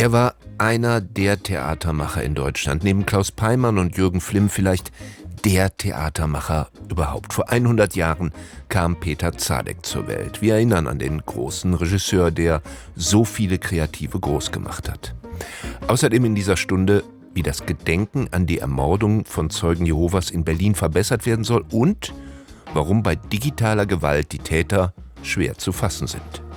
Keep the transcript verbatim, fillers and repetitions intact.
Er war einer der Theatermacher in Deutschland. Neben Klaus Peimann und Jürgen Flimm vielleicht der Theatermacher überhaupt. Vor hundert Jahren kam Peter Zadek zur Welt. Wir erinnern an den großen Regisseur, der so viele Kreative groß gemacht hat. Außerdem in dieser Stunde, wie das Gedenken an die Ermordung von Zeugen Jehovas in Berlin verbessert werden soll und warum bei digitaler Gewalt die Täter schwer zu fassen sind.